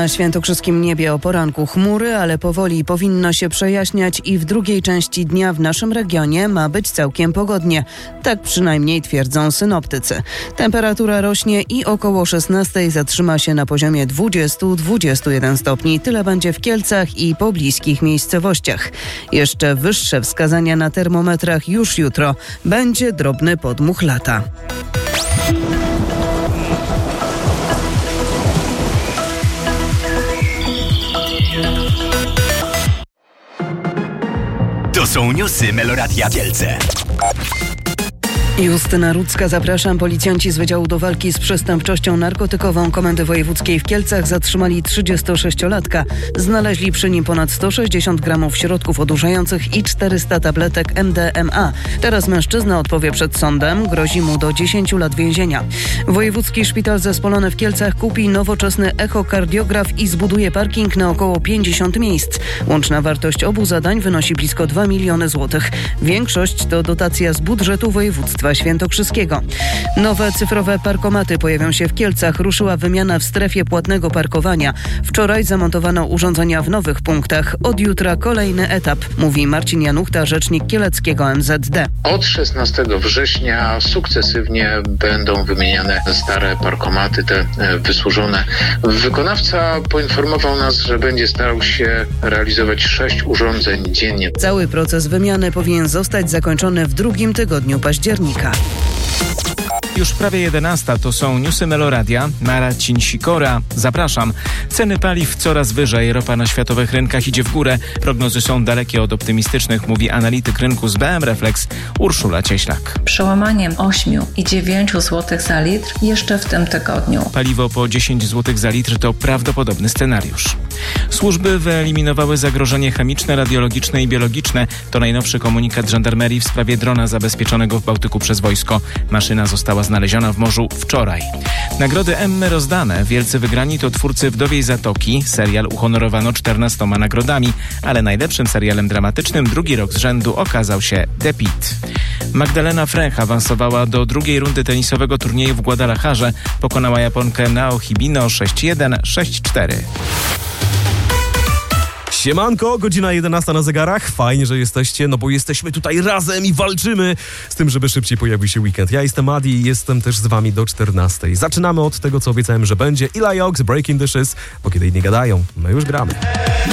Na świętokrzyskim niebie o poranku chmury, ale powoli powinno się przejaśniać i w drugiej części dnia w naszym regionie ma być całkiem pogodnie. Tak przynajmniej twierdzą synoptycy. Temperatura rośnie i około 16 zatrzyma się na poziomie 20-21 stopni. Tyle będzie w Kielcach i pobliskich miejscowościach. Jeszcze wyższe wskazania na termometrach już jutro. Będzie drobny podmuch lata. To są newsy Meloradia Kielce. Justyna Rudzka, zapraszam. Policjanci z Wydziału do Walki z Przestępczością Narkotykową Komendy Wojewódzkiej w Kielcach zatrzymali 36-latka. Znaleźli przy nim ponad 160 gramów środków odurzających i 400 tabletek MDMA. Teraz mężczyzna odpowie przed sądem. Grozi mu do 10 lat więzienia. Wojewódzki Szpital Zespolony w Kielcach kupi nowoczesny echokardiograf i zbuduje parking na około 50 miejsc. Łączna wartość obu zadań wynosi blisko 2 miliony złotych. Większość to dotacja z budżetu województwa świętokrzyskiego. Nowe cyfrowe parkomaty pojawią się w Kielcach. Ruszyła wymiana w strefie płatnego parkowania. Wczoraj zamontowano urządzenia w nowych punktach. Od jutra kolejny etap, mówi Marcin Januchta, rzecznik kieleckiego MZD. Od 16 września sukcesywnie będą wymieniane stare parkomaty, te wysłużone. Wykonawca poinformował nas, że będzie starał się realizować 6 urządzeń dziennie. Cały proces wymiany powinien zostać zakończony w drugim tygodniu października. Już prawie 11 to są newsy Meloradia. Marcin Sikora. Zapraszam. Ceny paliw coraz wyżej. Ropa na światowych rynkach idzie w górę. Prognozy są dalekie od optymistycznych, mówi analityk rynku z BM Reflex Urszula Cieślak. Przełamaniem 8 i 9 zł za litr jeszcze w tym tygodniu. Paliwo po 10 zł za litr to prawdopodobny scenariusz. Służby wyeliminowały zagrożenie chemiczne, radiologiczne i biologiczne. To najnowszy komunikat żandarmerii w sprawie drona zabezpieczonego w Bałtyku przez wojsko. Maszyna została znaleziona w morzu wczoraj. Nagrody Emmy rozdane. Wielcy wygrani to twórcy Wdowiej Zatoki. Serial uhonorowano 14 nagrodami, ale najlepszym serialem dramatycznym drugi rok z rzędu okazał się The Pitt. Magdalena Fręch awansowała do drugiej rundy tenisowego turnieju w Guadalajarze. Pokonała Japonkę Nao Hibino 6-1, 6-4. Siemanko, godzina 11 na zegarach. Fajnie, że jesteście, no bo jesteśmy tutaj razem i walczymy z tym, żeby szybciej pojawił się weekend. Ja jestem Adi i jestem też z wami do 14. Zaczynamy od tego, co obiecałem, że będzie. Eli Ox, Breaking the Dishes, bo kiedy inni gadają, my już gramy.